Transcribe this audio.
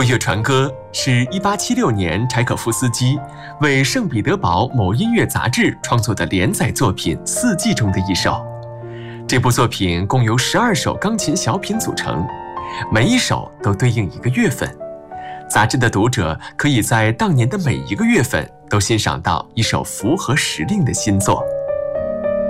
六月船歌是1876年柴可夫斯基为圣彼得堡某音乐杂志创作的连载作品《四季》中的一首。这部作品共由12首钢琴小品组成，每一首都对应一个月份。杂志的读者可以在当年的每一个月份都欣赏到一首符合时令的新作。